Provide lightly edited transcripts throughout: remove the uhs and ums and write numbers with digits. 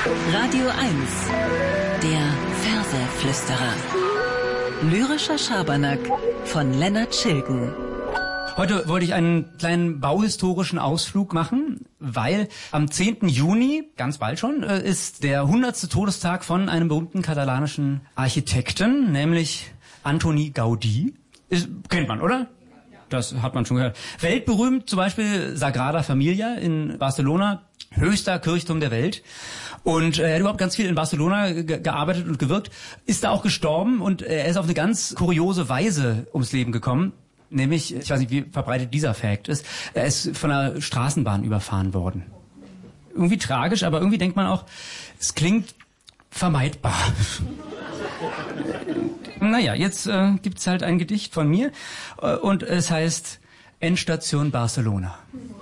Radio 1, der Verseflüsterer. Lyrischer Schabernack von Lennart Schilgen. Heute wollte ich einen kleinen bauhistorischen Ausflug machen, weil am 10. Juni, ganz bald schon, ist der 100. Todestag von einem berühmten katalanischen Architekten, nämlich Antoni Gaudí. Kennt man, oder? Das hat man schon gehört. Weltberühmt zum Beispiel Sagrada Familia in Barcelona, höchster Kirchturm der Welt. Und er hat überhaupt ganz viel in Barcelona gearbeitet und gewirkt, ist da auch gestorben und er ist auf eine ganz kuriose Weise ums Leben gekommen. Nämlich, ich weiß nicht, wie verbreitet dieser Fact ist, er ist von einer Straßenbahn überfahren worden. Irgendwie tragisch, aber irgendwie denkt man auch, es klingt vermeidbar. Naja, jetzt gibt's halt ein Gedicht von mir und es heißt Endstation Barcelona.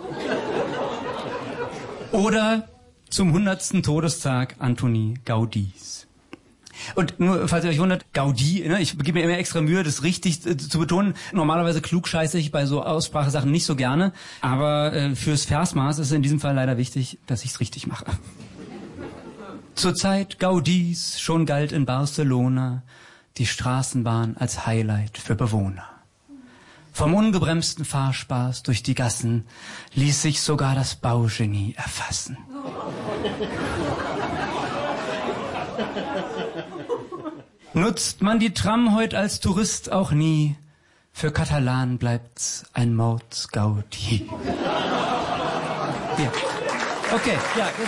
Oder zum 100. Todestag Antoni Gaudís. Und nur, falls ihr euch wundert, Gaudí, ne, ich gebe mir immer extra Mühe, das richtig zu betonen. Normalerweise klugscheiße ich bei so Aussprachesachen nicht so gerne, aber fürs Versmaß ist es in diesem Fall leider wichtig, dass ich es richtig mache. Zur Zeit Gaudís schon galt in Barcelona die Straßenbahn als Highlight für Bewohner. Vom ungebremsten Fahrspaß durch die Gassen ließ sich sogar das Baugenie erfassen. Nutzt man die Tram heut als Tourist auch nie, für Katalanen bleibt's ein Mordsgaudi. Ja. Okay, ja, das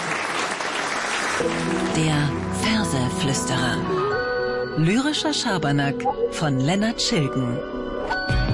ist... Der Verseflüsterer. Lyrischer Schabernack von Lennart Schilgen.